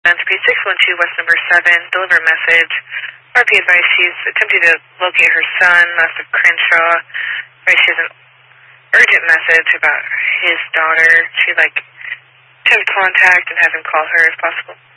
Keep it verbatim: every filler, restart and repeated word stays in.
N P six one two West number seven, deliver a message. R P advice she's attempting to locate her son, last of Crenshaw. Right, she has an urgent message about his daughter. She'd like to have contact and have him call her if possible.